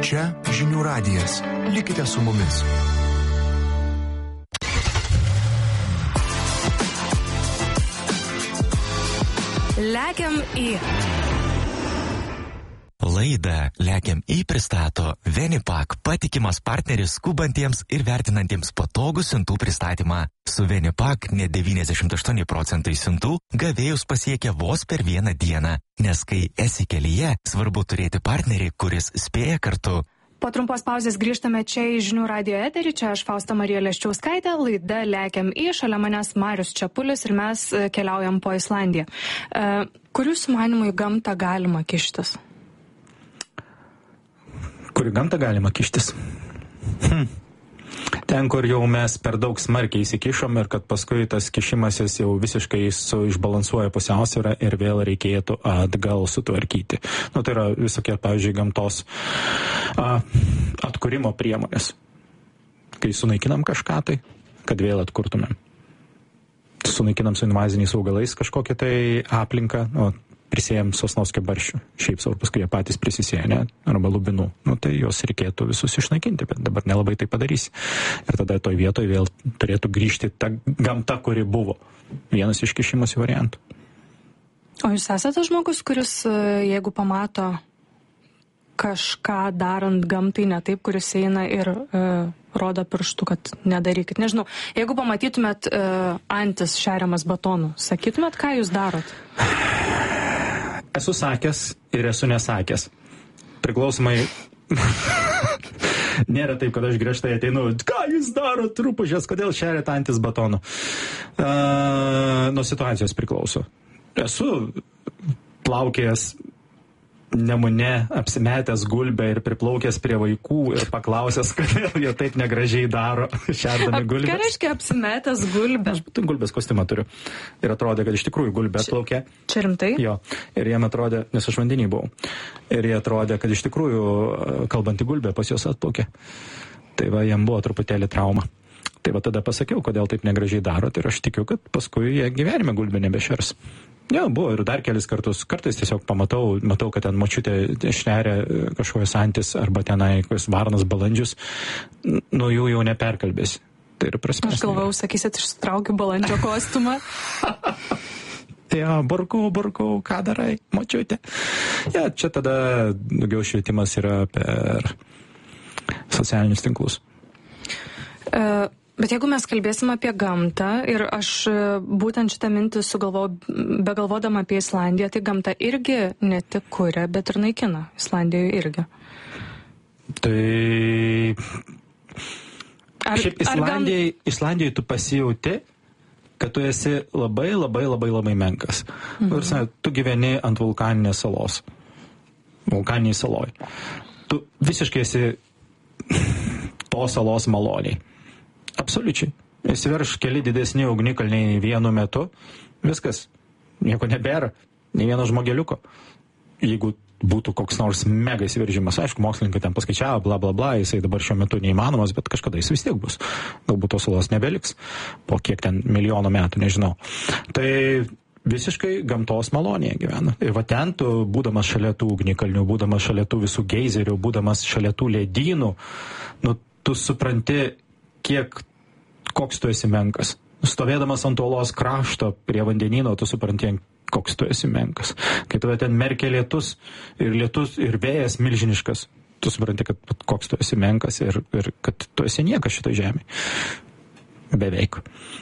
Čia Žinių radijas. Likite su mumis. Lekiam į. Laidą Lekiam į pristato Venipak, patikimas partneris skubantiems ir vertinantiems patogų siuntų pristatymą. Su Venipak net 98% siuntų gavėjus pasiekia vos per vieną dieną, nes kai esi kelyje, svarbu turėti partnerį, kuris spėja kartu. Po trumpos pauzės grįžtame čia į Žinių radijo eterį. Čia aš Fausta Marija Leščiauskaitė, laida Lekiam į, šalia manęs Marius Čepulis ir mes keliaujam po Islandiją. Kur jūsų manimų į gamtą galima kištis? Kur į gamtą galima kištis? Ten, kur jau mes per daug smarkiai įsikišom ir kad paskui tas kišimasis jau visiškai išbalansuoja pusiausvyrą ir vėl reikėtų atgal sutvarkyti. Tai yra visokie, pavyzdžiui, gamtos atkūrimo priemonės. Kai sunaikinam kažką tai, kad vėl atkurtumėm. Sunaikinam su invaziniais augalais kažkokią tai aplinką, prisėjam Sosnovskio barščių, šiaip svarbus, kurie patys prisisėja, ne, arba lubinų. Tai juos reikėtų visus išnaikinti, bet dabar nelabai tai padarysi. Ir tada toj vietoj vėl turėtų grįžti ta gamta, kuri buvo. Vienas iš kišimosi variantų. O jūs esate žmogus, kuris, jeigu pamato kažką darant gamtai ne taip, kuris eina ir rodo pirštų, kad nedarykit. Nežinau, jeigu pamatytumėt antis šeriamas batonu, sakytumėt, ką jūs darot? Esu sakęs ir esu nesakęs. Priklausomai... Nėra taip, kad aš griežtai ateinu, ką jūs darot, rūpužės, kodėl šeriat antis batonu. Nuo situacijos priklauso. Esu plaukėjęs Nemune, apsimetęs gulbę ir priplaukęs prie vaikų ir paklausęs, kodėl jie taip negražiai daro, šerdami gulbės. Ką reiškia apsimetęs gulbę? Aš gulbės kostiumą turiu. Ir atrodė, kad iš tikrųjų gulbė atplaukė. Čia rimtai? Jo. Ir jiem atrodė, nes aš vandenį buvau. Ir jie atrodė, kad iš tikrųjų kalbanti gulbė pas juos atplaukė. Tai va, jiem buvo truputėlį trauma. Tai va tada pasakiau, kodėl taip negražiai darot ir aš tikiu, kad paskui jie gyvenime gulbė nebešers. Jo, buvo ir dar kelis kartus. Kartais tiesiog matau, kad ten močiutė šneria kažkokios antis arba tenai kažkokios varnas balandžius. Nu jų jau neperkalbėsi. Tai yra prasmės. Aš galvojau, sakysit, ištraukiu balandžio kostiumą. Jo, burkau, ką darai, močiutė. Ja, čia tada daugiau švietimas yra per socialinius tinklus. Bet jeigu mes kalbėsim apie gamtą ir aš būtent šitą mintį sugalvojau begalvodama apie Islandiją, tai gamta irgi ne tik kuria, bet ir naikina. Islandijoje irgi. Tai... Šiaip Islandijai tu pasijauti, kad tu esi labai menkas. Tu gyveni ant vulkaninės salos. Vulkaniniai saloj. Tu visiškai esi tos salos maloniai. Absoliučiai. Įsiverš keli didesni ugnikalniai vienu metu, viskas, nieko nebėra, nei vieno žmogeliuko. Jeigu būtų koks nors mega įsiveržimas, aišku, mokslininkai ten paskaičiavo, bla bla bla, jisai dabar šiuo metu neįmanomas, bet kažkada jis vis tiek bus. Galbūt tos salos nebeliks, po kiek ten milijono metų, nežinau. Tai visiškai gamtos malonėje gyvena. Ir va ten tu, būdamas šalia tų ugnikalnių, būdamas šalia tų visų geizerių, būdamas šalia tų ledynų, nu, tu supranti, koks tu esi menkas. Stovėdamas ant uolos krašto prie vandenyno, tu supranti, koks tu esi menkas. Kai tave ten merkia lietus ir vėjas milžiniškas, tu supranti, kad koks tu esi menkas ir kad tu esi niekas šitoj žemėje. Beveik.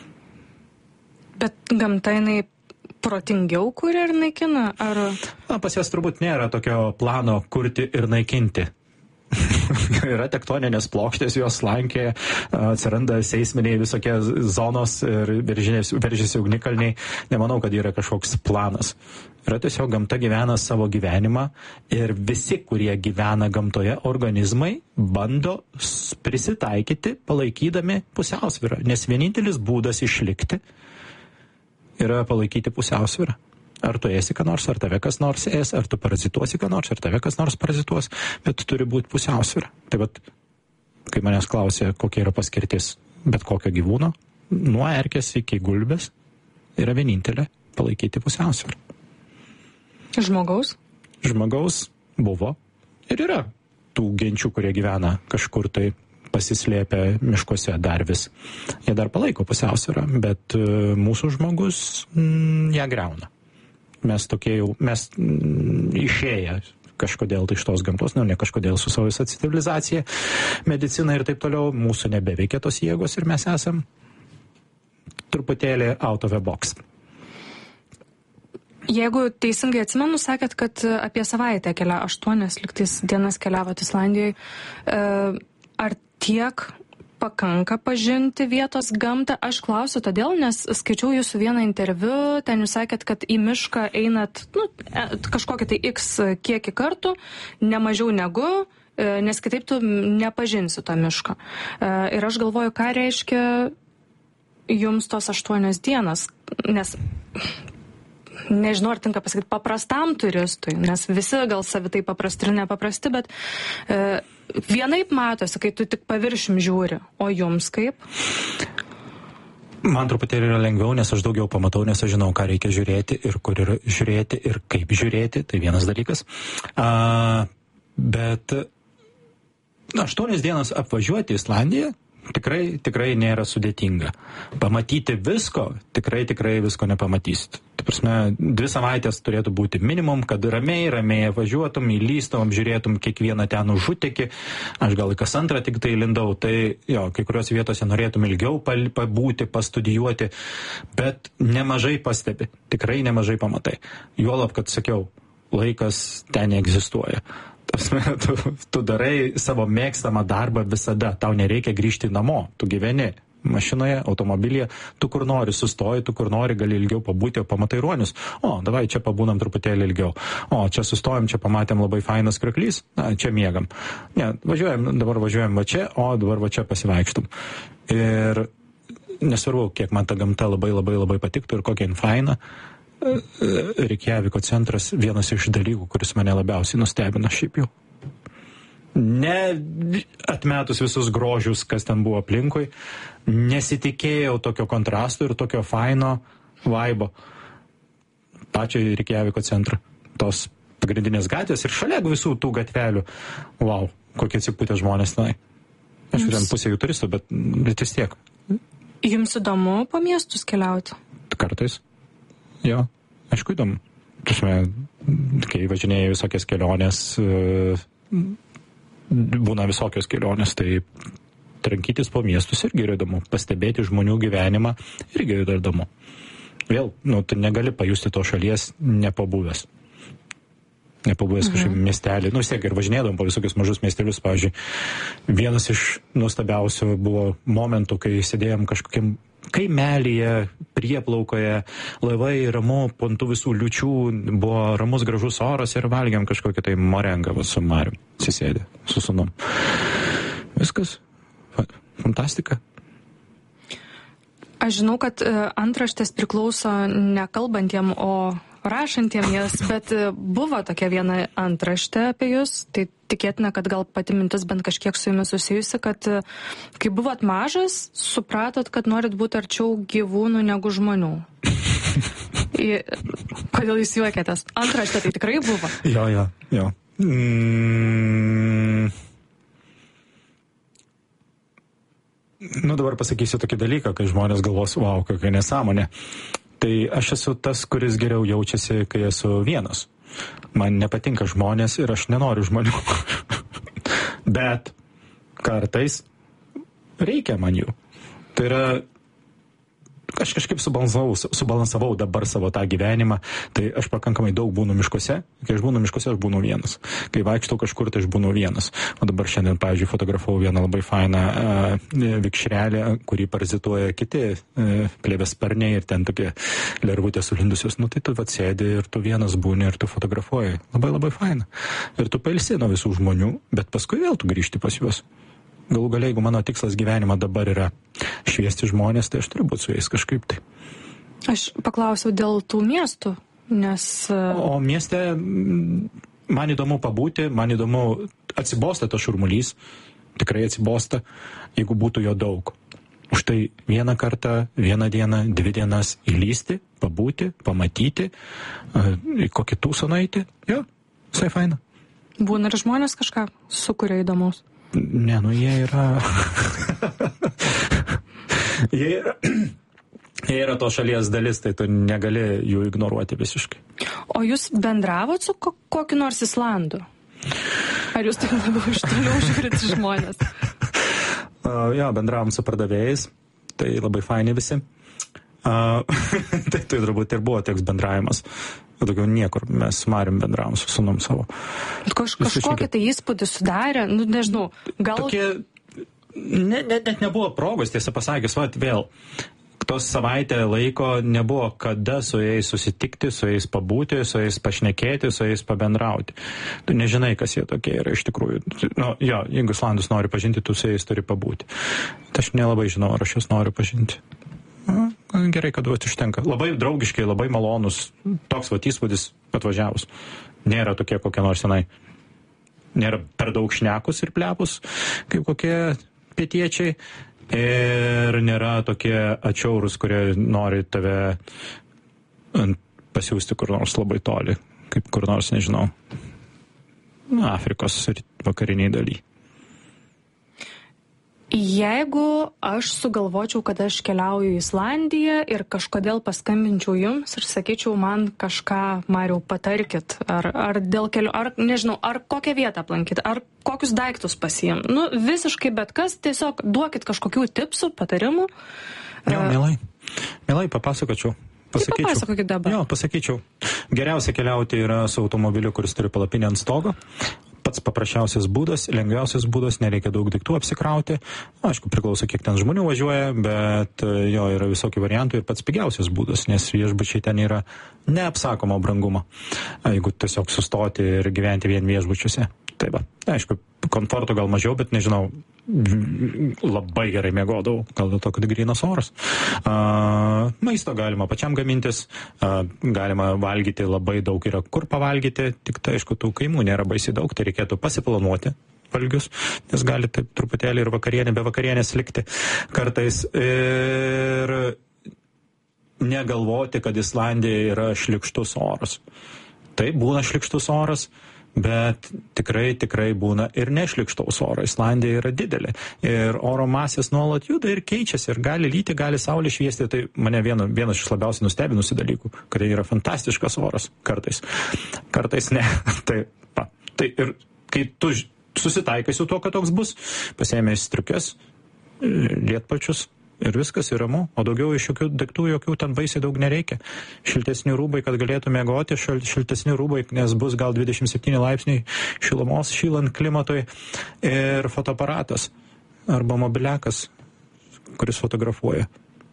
Bet gamta jinai protingiau kuria ir naikina? Ar... Pas jas turbūt nėra tokio plano kurti ir naikinti. Yra tektoninės plokštės, jos slankėja, atsiranda seisminiai visokie zonos ir veržiasi ugnikalniai. Nemanau, kad yra kažkoks planas. Yra tiesiog gamta gyvena savo gyvenimą ir visi, kurie gyvena gamtoje, organizmai bando prisitaikyti, palaikydami pusiausvyrą. Nes vienintelis būdas išlikti yra palaikyti pusiausvyrą. Ar tu esi ką nors, ar tave kas nors ės, ar tu parazituosi ką nors, ar tave kas nors parazituos, bet turi būti pusiausvyrą. Tai vat, kai manęs klausė, kokia yra paskirtis bet kokio gyvūno, nuo erkės iki gulbės, yra vienintelė palaikyti pusiausvyrą. Žmogaus? Žmogaus buvo ir yra tų genčių, kurie gyvena kažkur tai pasislėpę miškuose dar vis. Jie dar palaiko pusiausvyrą, bet mūsų žmogus ją griauna. Mes išėję kažkodėl iš tos gamtos, ne kažkodėl su savo visą civilizacija, medicina ir taip toliau, mūsų nebeveikia tos jėgos ir mes esam truputėlį out of a box. Jeigu teisingai atsimenu, sakėt, kad apie savaitę 8 lygtais dienas keliavot Islandijoje. Ar tiek pakanka pažinti vietos gamtą? Aš klausiu todėl, nes skaičiau jūsų vieną interviu, ten jūs sakėt, kad į mišką einat kažkokį tai X kiekį kartų, ne mažiau negu, nes kitaip tu nepažinsi to miško. Ir aš galvoju, ką reiškia jums tos 8 dienas, nes nežinau, ar tinka pasakyti paprastam turistui, nes visi gal savitai paprasti ir nepaprasti, bet vienaip matosi, kai tu tik paviršim žiūri, o jums kaip? Man truputėlį yra lengviau, nes aš daugiau pamatau, nes aš žinau, ką reikia žiūrėti ir kur yra žiūrėti ir kaip žiūrėti, tai vienas dalykas. Bet 8 dienas apvažiuoti Islandiją tikrai nėra sudėtinga. Pamatyti visko, tikrai visko nepamatysit. Tai prasme, 2 savaitės turėtų būti minimum, kad ramiai važiuotum, įlystum, apžiūrėtum kiekvieną ten užutekį. Aš gal kas antrą tik tai lindau, tai jo, kai kurios vietose norėtum ilgiau pabūti, pastudijuoti, bet nemažai pastebi, tikrai nemažai pamatai. Juolab, kad sakiau, laikas ten neegzistuoja. Tu darai savo mėgstamą darbą visada, tau nereikia grįžti namo, tu gyveni mašinoje, automobilyje, tu kur nori sustoji, tu kur nori gali ilgiau pabūti, o pamatai ruonius. Davai čia pabūnam truputėlį ilgiau. Čia sustojom, čia pamatėm labai fainas krioklys, čia miegam. Ne, dabar važiuojam va čia, o dabar va čia pasivaikštum. Ir nesvarbu, kiek man ta gamta labai patiktų ir kokia jin faina. Reikjaviko centras vienas iš dalykų, kuris mane labiausiai nustebino šiaip jau. Ne atmetus visus grožius, kas ten buvo aplinkui, nesitikėjau tokio kontrasto ir tokio faino vaibo. Pačio Reikjaviko centrą. Tos pagrindinės gatvės ir šalia visų tų gatvelių. Wow, kokie atsipūtė žmonės tenai. Aš ten pusė jų turistų, bet vis tiek. Jums įdomu po miestus keliauti? Kartais. Jo, aišku įdomu. Kai važinėjai visokias kelionės, būna visokios kelionės, tai trankytis po miestus irgi yra įdomu. Pastebėti žmonių gyvenimą irgi yra įdomu. Vėl, tu negali pajusti to šalies nepabuvęs kažkaip miestelį. Vis tiek ir važinėdom po visokius mažus miestelius. Pavyzdžiui, vienas iš nuostabiausių buvo momentų, kai sėdėjom kažkokiam kaimelyje, prieplaukoje, laivai ramu, po tų visų liučių, buvo ramus gražus oras ir valgiam kažkokį tai morengą su Marium. Susėdė su sūnum. Viskas. Fantastika. Aš žinau, kad antraštės priklauso ne kalbantiem, o rašantiem jas, bet buvo tokia viena antraštė apie jūs, tai tikėtina, kad gal pati mintis bent kažkiek su jumis susijusi, kad kai buvot mažas, supratot, kad norit būti arčiau gyvūnų negu žmonių. Kodėl jūs juokėtės? Antraštė tai tikrai buvo? Jo. Dabar pasakysiu tokį dalyką, kai žmonės galvos, wow, kokia nesąmonė. Tai aš esu tas, kuris geriau jaučiasi, kai esu vienas. Man nepatinka žmonės ir aš nenoriu žmonių. Bet kartais reikia man jų. Tai yra, aš kažkaip subalansavau dabar savo tą gyvenimą, tai aš pakankamai daug būnu miškuose. Kai aš būnu miškuose, aš būnu vienas. Kai vaikštau kažkur, tai aš būnu vienas. O dabar šiandien, pavyzdžiui, fotografavau vieną labai fainą vikšrelę, kurį parazituoja kiti plėvėsparniai ir ten tokie lervutės sulindusios. Tai tu atsėdi ir tu vienas būni ir tu fotografuoji. Labai faina. Ir tu pailsi nuo visų žmonių, bet paskui vėl tu grįžti pas juos. Galų galiai, jeigu mano tikslas gyvenimo dabar yra šviesti žmonės, tai aš turiu būti su jais kažkaip tai. Aš paklausiau dėl tų miestų, nes... O mieste man įdomu pabūti, man įdomu atsibosta tas šurmulys, tikrai atsibosta, jeigu būtų jo daug. Už tai vieną kartą, vieną dieną, 2 dienas įlysti, pabūti, pamatyti, į kokį tūsą nueiti, jo, visai faina. Būna ir žmonės kažką sukuria įdomaus. Ne, jie yra... jie yra to šalies dalis, tai tu negali jų ignoruoti visiškai. O jūs bendravot su kokiu nors Islandu? Ar jūs taip labiau iš toliau žiūrit žmonės? Jo, bendravom su pardavėjais, tai labai faini visi. Tai turbūt ir buvo toks bendravimas. Daugiau niekur mes su Marium bendravom su sūnum savo. Kažkokį tai įspūdį sudarė, nežinau, gal... Tokie, net nebuvo progos, tiesą pasakius, vėl. Tos savaitę laiko nebuvo kada su jais susitikti, su jais pabūti, su jais pašnekėti, su jais pabendrauti. Tu nežinai, kas jie tokie yra iš tikrųjų. Jeigu Islandus nori pažinti, tu su jais turi pabūti. Aš nelabai žinau, ar aš juos noriu pažinti. Gerai, kad užtenka. Labai draugiškai, labai malonus. Toks įspūdis atvažiavus. Nėra tokie kokie nors senai. Nėra per daug šnekus ir plepus, kaip kokie pietiečiai. Ir nėra tokie atšiaurus, kurie nori tave pasiųsti kur nors labai toli. Kaip kur nors, nežinau, Afrikos vakariniai daly. Jeigu aš sugalvočiau, kad aš keliauju į Islandiją ir kažkodėl paskambinčiau jums ir sakyčiau, man kažką, Mariau, patarkit, ar dėl kelių, ar nežinau, ar kokią vietą aplankyti, ar kokius daiktus pasiim. Visiškai bet kas, tiesiog duokit kažkokių tipsų, patarimų. Jo, mielai papasakočiau. Papasakokit dabar. Jo, pasakyčiau. Geriausia keliauti yra su automobiliu, kuris turi palapinę ant stogo. Pats paprasčiausias būdas, lengviausias būdas, nereikia daug daiktų apsikrauti. Aišku, priklauso, kiek ten žmonių važiuoja, bet jo yra visokių variantų ir pats pigiausias būdas, nes viešbučiai ten yra neapsakomo brangumo, jeigu tiesiog sustoti ir gyventi vien viešbučiuose. Tai va, aišku, komforto gal mažiau, bet nežinau, labai gerai miegodavau, gal dėl to, kad grynas oras. Maisto galima pačiam gamintis, galima valgyti, labai daug yra kur pavalgyti, tik tai, aišku, tų kaimų nėra baisiai daug, tai reikėtų pasiplanuoti valgius, nes gali taip truputėlį ir vakarienė be vakarienės likti kartais. Ir negalvoti, kad Islandija yra šlykštus oras. Tai būna šlykštus oras, bet tikrai būna ir nešlykštaus oro. Islandija yra didelė ir oro masės nuolat juda ir keičiasi ir gali lyti, gali saulė šviesti. Tai mane vienas iš labiausiai nustebinusių dalykų, kad tai yra fantastiškas oras kartais. Kartais ne. Tai ir kai tu susitaikai su tuo, kad toks bus, pasiėmė striukes, lietpalčius, ir viskas yra ramu, o daugiau iš jokių ten baisiai daug nereikia. Šiltesni rūbai, kad galėtų miegoti, šiltesni rūbai, nes bus gal 27 laipsniai šilumos, šylant klimatui, ir fotoaparatas arba mobiliakas, kuris fotografuoja.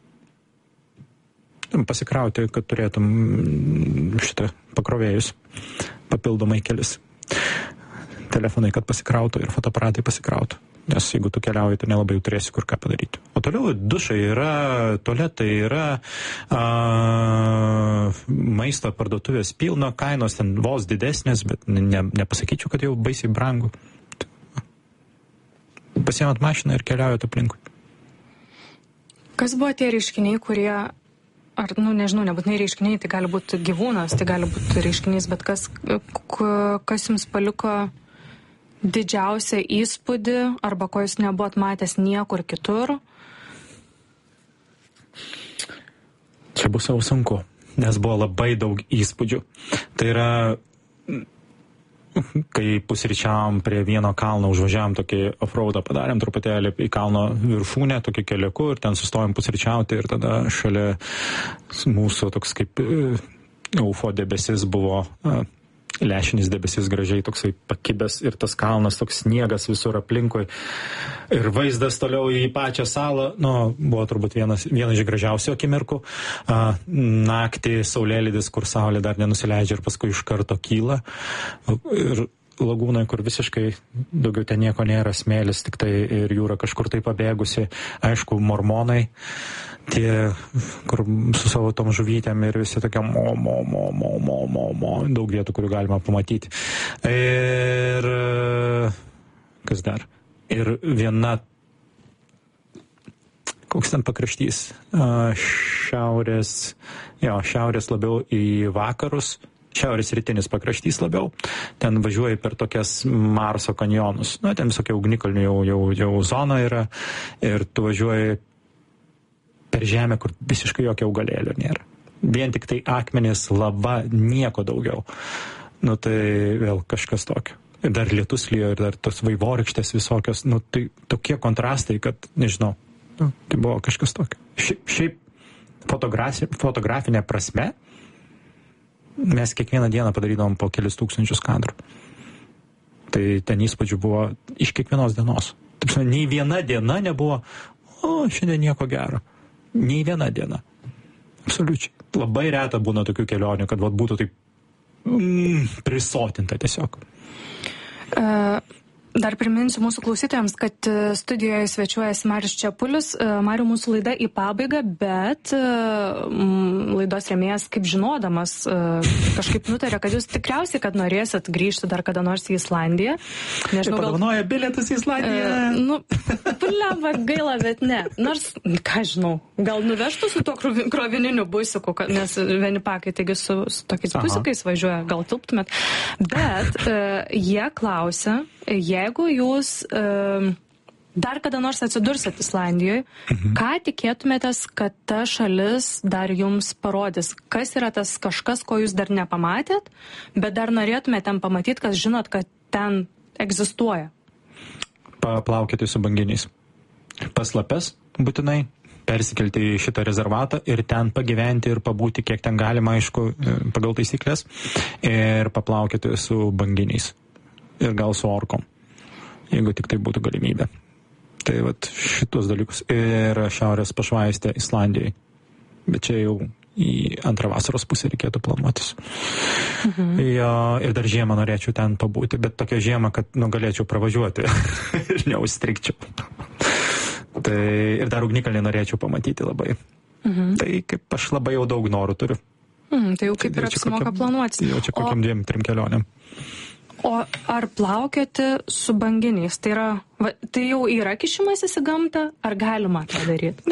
Pasikrauti, kad turėtum šitą pakrovėjus, papildomai kelis telefonai, kad pasikrautų ir fotoaparatai pasikrautų. Nes jeigu tu keliauji, tai nelabai turėsi kur ką padaryti. O toliau dušai yra, tualetai yra, maisto parduotuvės pilno, kainos ten vos didesnės, bet nepasakyčiau, kad jau baisiai brangu. Pasiėmat mašiną ir keliaujat aplinkui. Kas buvo tie reiškiniai, kurie, ar, nežinau, nebūtinai reiškiniai, tai gali būti gyvūnas, tai gali būti reiškinys, bet kas jums paliko didžiausią įspūdį, arba ko jūs nebuvot matęs niekur kitur? Čia bus jau sunku, nes buvo labai daug įspūdžių. Tai yra, kai pusryčiavom prie vieno kalno, užvažiavom tokį off-roadą, padarėm truputėlį į kalno viršūnę, tokį keliuku, ir ten sustojom pusryčiauti, ir tada šalia mūsų toks kaip UFO debesis buvo, lešinis debesis gražiai toksai pakibęs, ir tas kalnas toks sniegas visur aplinkui ir vaizdas toliau į pačią salą. Buvo turbūt vienas iš gražiausių akimirkų. Naktį saulėlydis, kur saulė dar nenusileidžia ir paskui iš karto kyla. Ir lagūnai, kur visiškai daugiau ten nieko nėra, smėlis tik tai ir jūra kažkur tai pabėgusi. Aišku, mormonai, tie, kur su savo tom žuvytėm ir visi tokia daug vietų, kurių galima pamatyti. Ir kas dar? Ir viena, koks ten pakraštys, šiaurės labiau į vakarus, šiaurės rytinis pakraštys labiau. Ten važiuoji per tokias Marso kanjonus. Na, ten visokie ugnikalnių jau zona yra. Ir tu važiuoji per žemę, kur visiškai jokio augalėlio nėra. Vien tik tai akmenys, lava, nieko daugiau. Nu, tai vėl kažkas tokio. Ir dar lietus lyjo, ir dar tos vaivorykštės visokios. Nu, tai tokie kontrastai, kad, nežinau, tai buvo kažkas tokio. Šiaip fotografinė prasme mes kiekvieną dieną padarydavom po kelis tūkstančius kadrų. Tai ten įspūdžių buvo iš kiekvienos dienos. Taip, nei viena diena nebuvo, šiandien nieko gero. Nei viena diena. Absoliučiai. Labai reta būna tokių kelionių, kad būtų taip prisotinta tiesiog. Dar priminsiu mūsų klausytojams, kad studijoje svečiuojasi Marius Čepulis. Mariu, mūsų laida į pabaigą, bet laidos rėmėjas, kaip žinodamas, kažkaip nutarė, kad jūs tikriausiai, kad norėsit grįžti dar kada nors į Islandiją. Nežinau, padovanoja bilietus į Islandiją. Pliava, gaila, bet ne. Nors, ką žinau, gal nuvežtų su tuo krovininiu busiku, nes vieni pakai, taigi su tokiais busikais važiuoja, gal tilptumėt. Bet jie klausia, jeigu jūs dar kada nors atsidursit Islandijoje, ką tikėtumėtės, kad ta šalis dar jums parodys? Kas yra tas kažkas, ko jūs dar nepamatėt, bet dar norėtumėte ten pamatyti, kas žinot, kad ten egzistuoja? Paplaukėti su banginiais. Paslapes būtinai, persikelti į šitą rezervatą ir ten pagyventi ir pabūti, kiek ten galima, aišku, pagal taisyklės, ir paplaukėti su banginiais. Ir gal su orkom, jeigu tik tai būtų galimybė. Tai vat šitus dalykus. Ir šiaurės pašvaistė Islandijai. Bet čia jau į antrą vasaros pusę reikėtų planuotis. Jo, ir dar žiemą norėčiau ten pabūti, bet tokia žiema, kad galėčiau pravažiuoti ir neužstrigčiau. Tai ir dar ugnikalnį norėčiau pamatyti labai. Tai kaip aš labai jau daug norų turiu. Tai jau kaip ir apsimoka planuotis. Jau čia kokiam 2-3 kelionėm. O ar plaukioti su banginiais? Tai jau yra kišimasis į gamtą, ar galima tą daryti?